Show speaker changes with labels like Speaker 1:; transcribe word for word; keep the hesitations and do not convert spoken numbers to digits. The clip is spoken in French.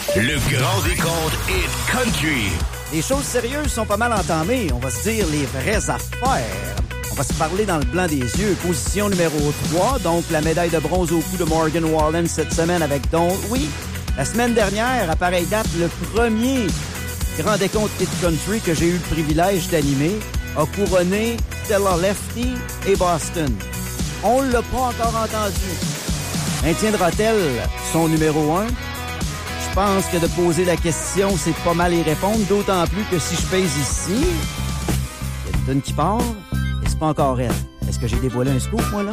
Speaker 1: Le grand décompte Hit Country.
Speaker 2: Les choses sérieuses sont pas mal entamées. On va se dire les vraies affaires. On va se parler dans le blanc des yeux. Position numéro trois, donc la médaille de bronze au cou de Morgan Wallen cette semaine avec Don't. Oui, la semaine dernière, à pareille date, le premier grand décompte Hit Country que j'ai eu le privilège d'animer a couronné Stella Lefty et Boston. On l'a pas encore entendu. Maintiendra-t-elle son numéro un? Je pense que de poser la question, c'est pas mal y répondre, d'autant plus que si je pèse ici, il y a une toune qui part, et c'est pas encore elle. Est-ce que j'ai dévoilé un scoop, moi, là?